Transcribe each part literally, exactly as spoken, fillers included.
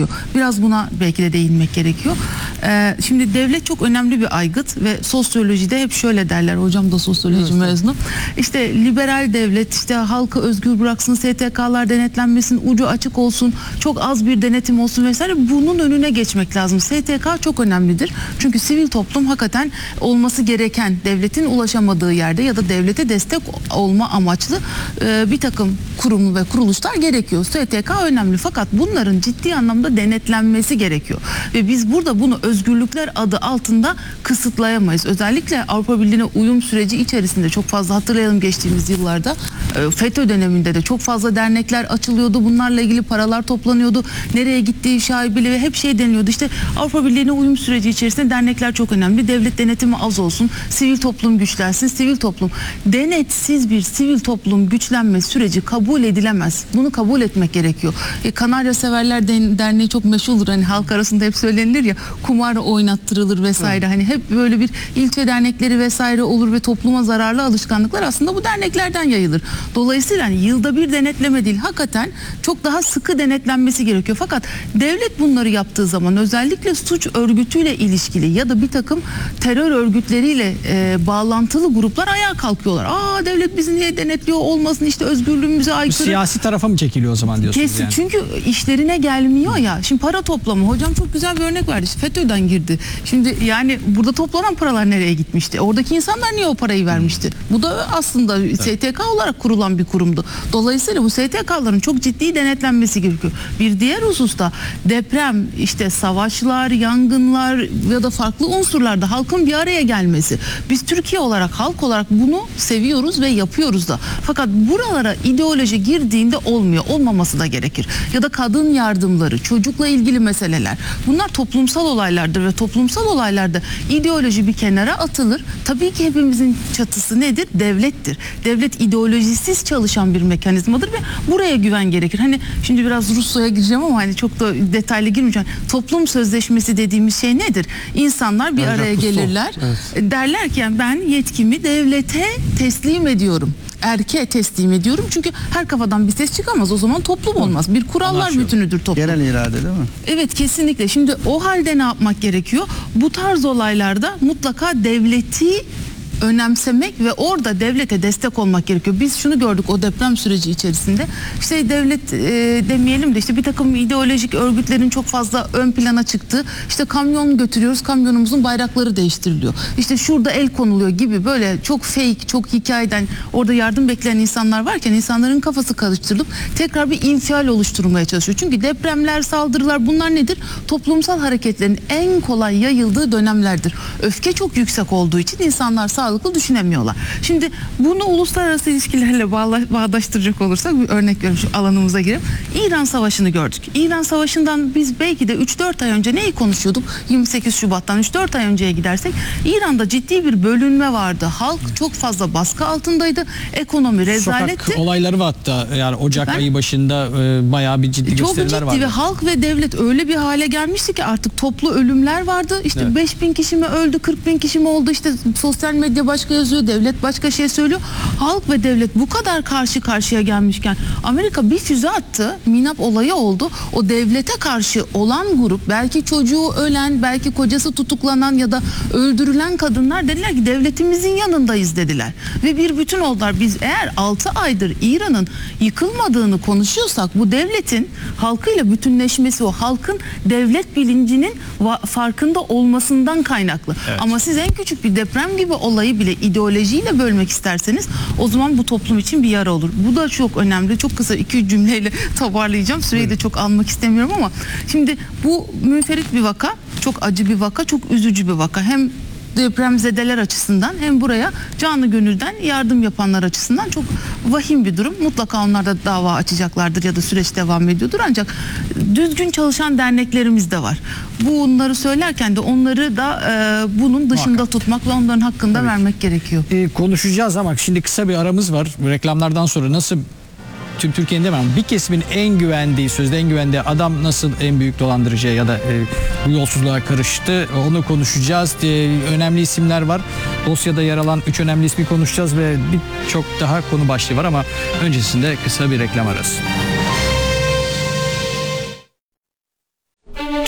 gerekiyor. Biraz buna belki de değinmek gerekiyor. Ee, şimdi devlet çok önemli bir aygıt ve sosyolojide hep şöyle derler, hocam da sosyoloji evet, mezunu. İşte liberal devlet, işte halkı özgür bıraksın, S T K'lar denetlenmesin, ucu açık olsun, çok az bir denetim olsun vesaire. Bunun önüne geçmek lazım. S T K çok önemlidir. Çünkü sivil toplum hakikaten olması gereken, devletin ulaşamadığı yerde ya da devlete destek olma amaçlı e, bir takım kurum ve kuruluşlar gerekiyor. S T K önemli fakat bunların ciddi anlamda denetlenmesi gerekiyor. Ve biz burada bunu özgürlükler adı altında kısıtlayamayız. Özellikle Avrupa Birliği'ne uyum süreci içerisinde çok fazla hatırlayalım, geçtiğimiz yıllarda e, FETÖ döneminde de çok fazla dernekler açılıyordu. Bunlarla ilgili paralar toplanıyordu. Nereye gittiği şaibeli ve hep şey deniliyordu. İşte Avrupa Birliği'ne uyum süreci içerisinde dernekler çok önemli. Devlet denetimi az olsun. Sivil toplum güçlensin. Sivil toplum. Denetsiz bir sivil toplum güçlenme süreci kabul edilemez. Bunu kabul etmek gerekiyor. E, Kanarya Severler Derneği çok meşhurdur. Hani halk arasında hep söylenilir ya, kumar oynattırılır vesaire. Evet. Hani hep böyle bir ilçe dernekleri vesaire olur ve topluma zararlı alışkanlıklar aslında bu derneklerden yayılır. Dolayısıyla hani yılda bir denetleme değil, hakikaten çok daha sıkı denetlenmesi gerekiyor. Fakat devlet bunları yaptığı zaman özellikle suç örgütüyle ilişkili ya da bir takım terör örgütleriyle e, bağlantılı gruplar ayağa kalkıyorlar. Aa, devlet bizi niye denetliyor, olmasın, işte özgürlüğümüze aykırı. Bu siyasi tarafa mı çekiliyor o zaman diyorsunuz? Kesin, yani? Çünkü işlerine gelmiyor ya. Şimdi para toplamı, hocam çok güzel bir örnek verdi. İşte FETÖ'den girdi. Şimdi yani burada toplanan paralar nereye gitmişti? Oradaki insanlar niye o parayı vermişti? Bu da aslında evet. S T K olarak kurulan bir kurumdu. Dolayısıyla bu S T K'ların çok ciddi denetlenmesi gerekiyor. Bir diğer hususta deprem, işte savaşlar, yangınlar ya da farklı unsurlarda halkın bir araya gelmesi. Biz Türkiye olarak, halk olarak bunu seviyoruz ve yapıyoruz da. Fakat buralara ideoloji girdiğinde olmuyor. Olmaması da gerekir. Ya da kadın yardımları, çocukla ilgili meseleler. Bunlar toplumsal olaylardır ve toplumsal olaylarda ideoloji bir kenara atılır. Tabii ki hepimizin çatısı nedir? Devlettir. Devlet ideolojisiz çalışan bir mekanizmadır ve buraya güven gerekir. Hani şimdi biraz Rusya'ya gireceğim ama hani çok da detaylı girmeyeceğim. Toplum sözleşmesi dediğimiz şey nedir? İnsanlar bir evet, araya gelirler. Evet. Derler ki yani ben yetkimi devlete teslim ediyorum. Erkeğe teslim ediyorum. Çünkü her kafadan bir ses çıkamaz. O zaman toplum olmaz. Bir kurallar Anlaşıyor. bütünüdür toplum. Genel irade değil mi? Evet, kesinlikle. Şimdi o halde ne yapmak gerekiyor? Bu tarz olaylarda mutlaka devleti önemsemek ve orada devlete destek olmak gerekiyor. Biz şunu gördük o deprem süreci içerisinde. İşte devlet e, demeyelim de işte bir takım ideolojik örgütlerin çok fazla ön plana çıktığı, işte kamyon götürüyoruz, kamyonumuzun bayrakları değiştiriliyor. İşte şurada el konuluyor gibi böyle çok fake, çok hikayeden orada yardım bekleyen insanlar varken insanların kafası karıştırılıp tekrar bir infial oluşturmaya çalışıyor. Çünkü depremler, saldırılar, bunlar nedir? Toplumsal hareketlerin en kolay yayıldığı dönemlerdir. Öfke çok yüksek olduğu için insanlar sağlıklı düşünemiyorlar. Şimdi bunu uluslararası ilişkilerle bağla, bağdaştıracak olursak bir örnek veriyorum, şu alanımıza girip İran Savaşı'nı gördük. İran Savaşı'ndan biz belki de üç dört ay önce neyi konuşuyorduk? yirmi sekiz Şubat'tan üç dört ay önceye gidersek İran'da ciddi bir bölünme vardı. Halk çok fazla baskı altındaydı. Ekonomi rezaletti. Sokak olayları var hatta, yani Ocak ben, ayı başında e, bayağı bir ciddi çok gösteriler ciddi vardı. Ve halk ve devlet öyle bir hale gelmişti ki artık toplu ölümler vardı. İşte evet. beş bin kişi mi öldü, kırk bin kişi mi oldu? İşte sosyal medya başka yazıyor, devlet başka şey söylüyor. Halk ve devlet bu kadar karşı karşıya gelmişken Amerika bir füze attı. Minap olayı oldu. O devlete karşı olan grup, belki çocuğu ölen, belki kocası tutuklanan ya da öldürülen kadınlar dediler ki devletimizin yanındayız dediler. Ve bir bütün oldular. Biz eğer altı aydır İran'ın yıkılmadığını konuşuyorsak bu devletin halkıyla bütünleşmesi, o halkın devlet bilincinin farkında olmasından kaynaklı. Evet. Ama siz en küçük bir deprem gibi olayı bile ideolojiyle bölmek isterseniz o zaman bu toplum için bir yara olur. Bu da çok önemli. Çok kısa iki üç cümleyle toparlayacağım. Süreyi de çok almak istemiyorum ama şimdi bu münferit bir vaka, çok acı bir vaka, çok üzücü bir vaka. Hem depremzedeler açısından hem buraya canı gönülden yardım yapanlar açısından çok vahim bir durum. Mutlaka onlar da dava açacaklardır ya da süreç devam ediyordur. Ancak düzgün çalışan derneklerimiz de var. Bunları söylerken de onları da e, bunun dışında Muhakkak. tutmak ve onların hakkında evet. vermek gerekiyor. Ee, konuşacağız ama şimdi kısa bir aramız var. Reklamlardan sonra nasıl tüm Türkiye'nin demem bir kesimin en güvendiği, sözde en güvendiği adam nasıl en büyük dolandırıcıya ya da e, bu yolsuzluğa karıştı, onu konuşacağız. E, önemli isimler var. Dosyada yer alan üç önemli ismi konuşacağız ve birçok daha konu başlığı var ama öncesinde kısa bir reklam arası.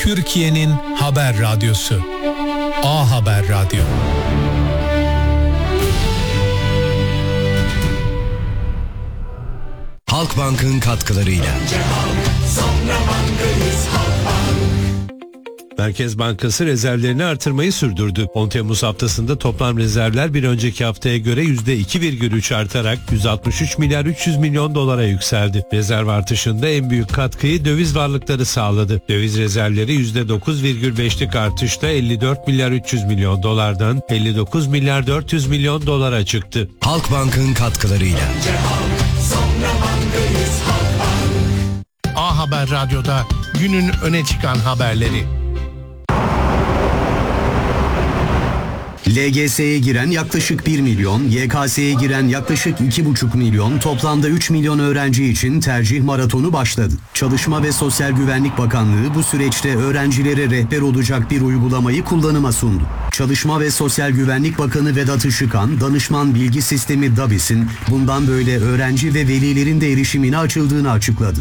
Türkiye'nin haber radyosu. A Haber Radyo. Halkbank'ın katkılarıyla. Merkez Bankası rezervlerini artırmayı sürdürdü. on Temmuz haftasında toplam rezervler bir önceki haftaya göre yüzde iki virgül üç artarak yüz altmış üç milyar üç yüz milyon dolara yükseldi. Rezerv artışında en büyük katkıyı döviz varlıkları sağladı. Döviz rezervleri yüzde dokuz virgül beşlik artışla elli dört milyar üç yüz milyon dolardan elli dokuz milyar dört yüz milyon dolara çıktı. Halkbank'ın katkılarıyla. A Haber Radyo'da günün öne çıkan haberleri. L G S'ye giren yaklaşık bir milyon, Y K S'ye giren yaklaşık iki buçuk milyon, toplamda üç milyon öğrenci için tercih maratonu başladı. Çalışma ve Sosyal Güvenlik Bakanlığı bu süreçte öğrencilere rehber olacak bir uygulamayı kullanıma sundu. Çalışma ve Sosyal Güvenlik Bakanı Vedat Işıkhan, danışman bilgi sistemi DABİS'in bundan böyle öğrenci ve velilerin de erişimine açıldığını açıkladı.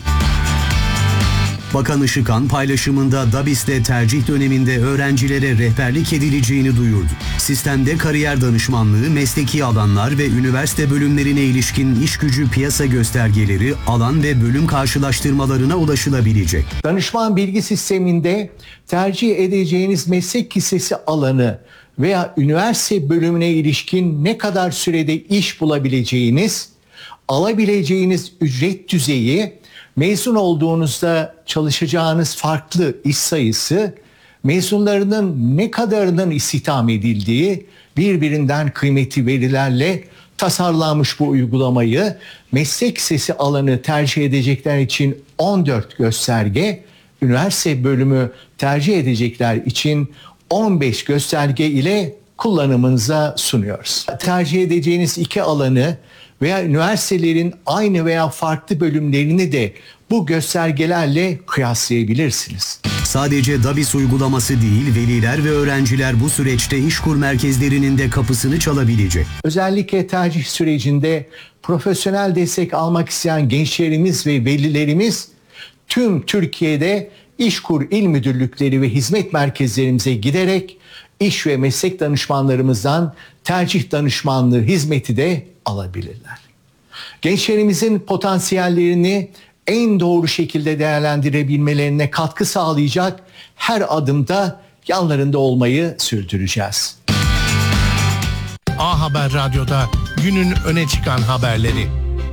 Bakan Işıkhan paylaşımında DABİS'te tercih döneminde öğrencilere rehberlik edileceğini duyurdu. Sistemde kariyer danışmanlığı, mesleki alanlar ve üniversite bölümlerine ilişkin iş gücü piyasa göstergeleri, alan ve bölüm karşılaştırmalarına ulaşılabilecek. Danışman bilgi sisteminde tercih edeceğiniz meslek lisesi alanı veya üniversite bölümüne ilişkin ne kadar sürede iş bulabileceğiniz, alabileceğiniz ücret düzeyi, mezun olduğunuzda çalışacağınız farklı iş sayısı, mezunlarının ne kadarının istihdam edildiği birbirinden kıymetli verilerle tasarlanmış bu uygulamayı meslek lisesi alanı tercih edecekler için on dört gösterge, üniversite bölümü tercih edecekler için on beş gösterge ile kullanımınıza sunuyoruz. Tercih edeceğiniz iki alanı veya üniversitelerin aynı veya farklı bölümlerini de bu göstergelerle kıyaslayabilirsiniz. Sadece DABİS uygulaması değil, veliler ve öğrenciler bu süreçte İşkur merkezlerinin de kapısını çalabilecek. Özellikle tercih sürecinde profesyonel destek almak isteyen gençlerimiz ve velilerimiz tüm Türkiye'de İşkur il müdürlükleri ve hizmet merkezlerimize giderek iş ve meslek danışmanlarımızdan tercih danışmanlığı hizmeti de alabilirler. Gençlerimizin potansiyellerini en doğru şekilde değerlendirebilmelerine katkı sağlayacak her adımda yanlarında olmayı sürdüreceğiz. A Haber Radyo'da günün öne çıkan haberleri.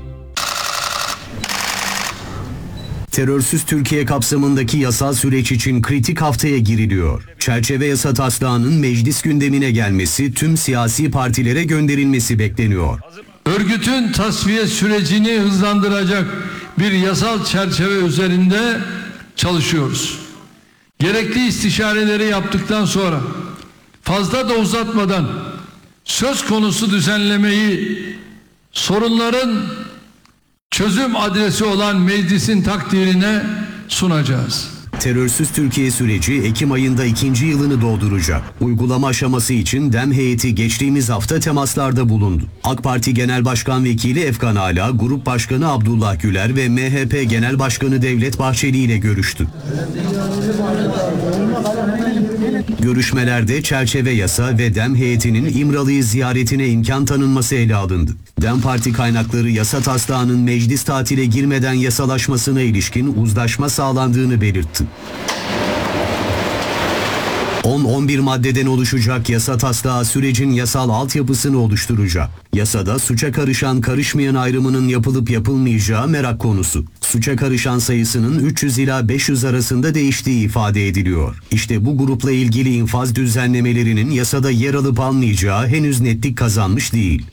Terörsüz Türkiye kapsamındaki yasal süreç için kritik haftaya giriliyor. Çerçeve yasa taslağının meclis gündemine gelmesi, tüm siyasi partilere gönderilmesi bekleniyor. Örgütün tasfiye sürecini hızlandıracak bir yasal çerçeve üzerinde çalışıyoruz. Gerekli istişareleri yaptıktan sonra fazla da uzatmadan söz konusu düzenlemeyi sorunların çözüm adresi olan meclisin takdirine sunacağız. Terörsüz Türkiye süreci Ekim ayında ikinci yılını dolduracak. Uygulama aşaması için DEM heyeti geçtiğimiz hafta temaslarda bulundu. AK Parti Genel Başkan Vekili Efkan Ala, Grup Başkanı Abdullah Güler ve M H P Genel Başkanı Devlet Bahçeli ile görüştü. Görüşmelerde çerçeve yasa ve DEM heyetinin İmralı'yı ziyaretine imkan tanınması ele alındı. DEM Parti kaynakları yasa taslağının meclis tatile girmeden yasalaşmasına ilişkin uzlaşma sağlandığını belirtti. on on bir maddeden oluşacak yasa taslağı sürecin yasal altyapısını oluşturacak. Yasada suça karışan karışmayan ayrımının yapılıp yapılmayacağı merak konusu. Suça karışan sayısının üç yüz ila beş yüz arasında değiştiği ifade ediliyor. İşte bu grupla ilgili infaz düzenlemelerinin yasada yer alıp almayacağı henüz netlik kazanmış değil.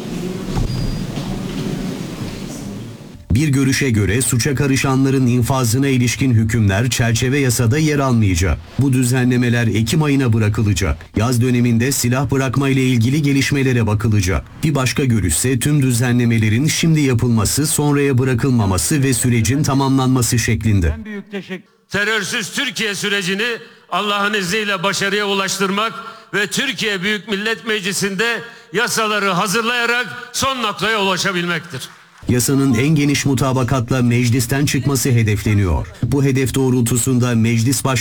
Bir görüşe göre suça karışanların infazına ilişkin hükümler çerçeve yasada yer almayacak. Bu düzenlemeler Ekim ayına bırakılacak. Yaz döneminde silah bırakma ile ilgili gelişmelere bakılacak. Bir başka görüşse tüm düzenlemelerin şimdi yapılması, sonraya bırakılmaması ve sürecin tamamlanması şeklinde. Terörsüz Türkiye sürecini Allah'ın izniyle başarıya ulaştırmak ve Türkiye Büyük Millet Meclisi'nde yasaları hazırlayarak son noktaya ulaşabilmektir. Yasanın en geniş mutabakatla meclisten çıkması hedefleniyor. Bu hedef doğrultusunda Meclis Başkanı